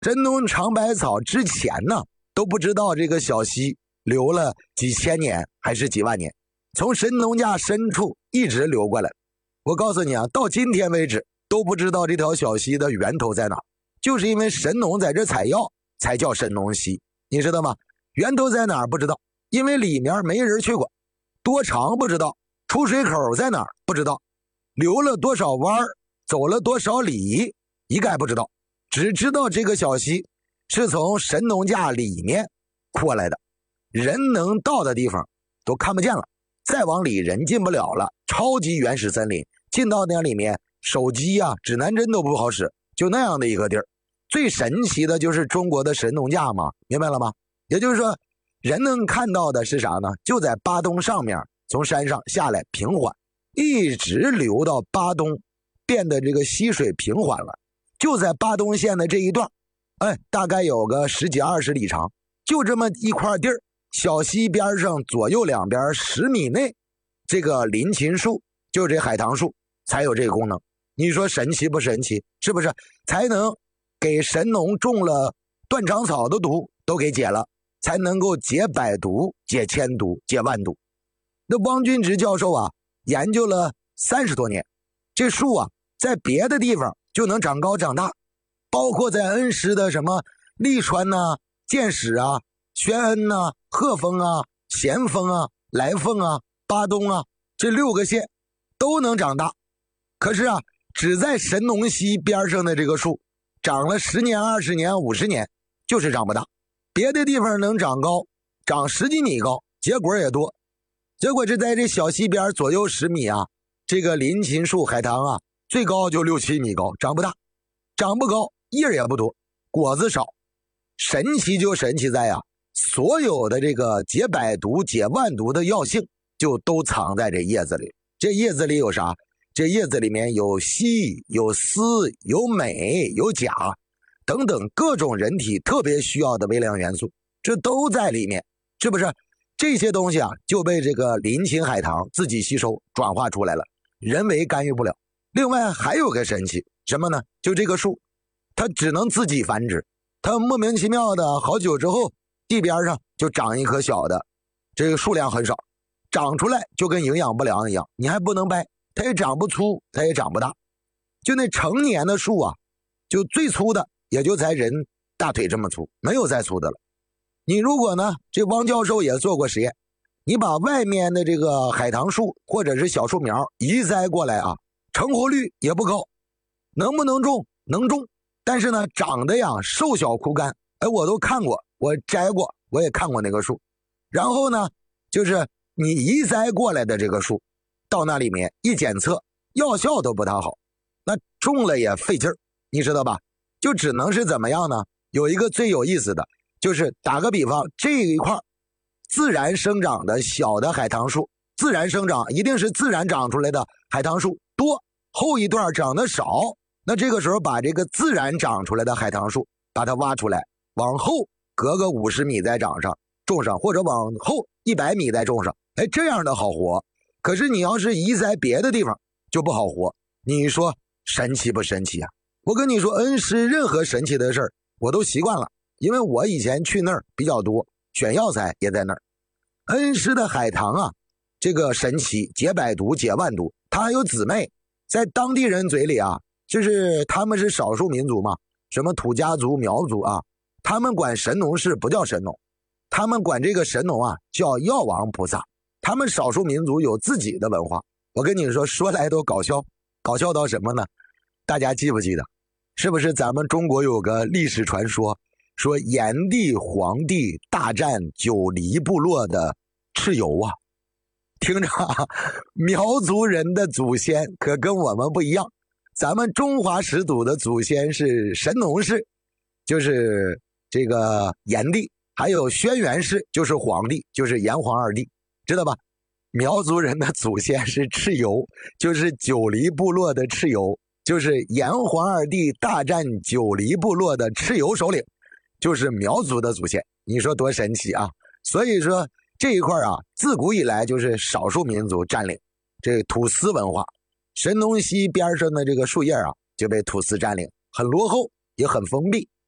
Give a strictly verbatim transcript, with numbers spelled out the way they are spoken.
神农尝百草之前呢，都不知道这个小溪流了几千年还是几万年，从神农架深处一直流过来。我告诉你啊，到今天为止都不知道这条小溪的源头在哪，就是因为神农在这采药才叫神农溪，你知道吗？源头在哪儿不知道，因为里面没人去过。多长不知道，出水口在哪儿不知道，流了多少弯，走了多少里一概不知道，只知道这个小溪是从神农架里面扩来的，人能到的地方都看不见了，再往里人进不了了，超级原始森林，进到那里面手机啊指南针都不好使，就那样的一个地儿。最神奇的就是中国的神农架嘛，明白了吗？也就是说人能看到的是啥呢？就在巴东上面，从山上下来平缓，一直流到巴东，变得这个溪水平缓了，就在巴东县的这一段，哎，大概有个十几二十里长，就这么一块地儿，小溪边上左右两边十米内，这个林檎树，就是这海棠树才有这个功能。你说神奇不神奇？是不是？才能给神农种了断肠草的毒都给解了，才能够解百毒、解千毒、解万毒。那汪君直教授啊，研究了三十多年，这树啊，在别的地方就能长高长大，包括在恩施的什么利川呐、啊、建始啊、宣恩呐、啊、鹤峰啊、咸丰啊、来凤啊、巴东啊，这六个县都能长大。可是啊，只在神农溪边上的这个树，长了十年、二十年、五十年，就是长不大。别的地方能长高，长十几米高，结果也多。结果是在这小溪边左右十米啊，这个林檎树、海棠啊，最高就六七米高，长不大，长不高，叶也不多，果子少。神奇就神奇在啊，所有的这个解百毒、解万毒的药性就都藏在这叶子里。这叶子里有啥？这叶子里面有硒、有丝、有镁、有钾等等各种人体特别需要的微量元素，这都在里面，是不是？这些东西啊，就被这个林檎海棠自己吸收转化出来了，人为干预不了。另外还有个神奇，什么呢？就这个树，它只能自己繁殖，它莫名其妙的好久之后，地边上就长一棵小的，这个数量很少，长出来就跟营养不良一样，你还不能掰，它也长不粗，它也长不大。就那成年的树啊，就最粗的也就才人大腿这么粗，没有再粗的了。你如果呢，这汪教授也做过实验，你把外面的这个海棠树或者是小树苗移栽过来啊，成活率也不高。能不能种？能种，但是呢，长得呀瘦小枯干。哎，我都看过，我摘过，我也看过那个树。然后呢，就是你移栽过来的这个树，到那里面一检测，药效都不太好，那种了也费劲儿，你知道吧？就只能是怎么样呢？有一个最有意思的，就是打个比方，这一块自然生长的小的海棠树，自然生长一定是自然长出来的海棠树多，后一段长得少，那这个时候把这个自然长出来的海棠树把它挖出来，往后隔个五十米再长上种上，或者往后一百米再种上，哎，这样的好活。可是你要是移栽别的地方就不好活，你说神奇不神奇啊？我跟你说，恩施任何神奇的事儿我都习惯了，因为我以前去那儿比较多，选药材也在那儿。恩施的海棠啊，这个神奇，解百毒解万毒，它还有姊妹，在当地人嘴里啊，就是他们是少数民族嘛，什么土家族、苗族啊，他们管神农氏不叫神农，他们管这个神农啊叫药王菩萨。他们少数民族有自己的文化，我跟你说，说来都搞笑，搞笑到什么呢？大家记不记得？是不是咱们中国有个历史传说，说炎帝、黄帝大战九黎部落的蚩尤啊？听着啊，苗族人的祖先可跟我们不一样，咱们中华始祖的祖先是神农氏，就是这个炎帝，还有轩辕氏，就是黄帝，就是炎黄二帝，知道吧？苗族人的祖先是蚩尤，就是九黎部落的蚩尤，就是炎黄二帝大战九黎部落的蚩尤首领，就是苗族的祖先。你说多神奇啊！所以说这一块啊，自古以来就是少数民族占领，这土司文化。神农溪边上的这个树叶啊，就被土司占领，很落后，也很封闭。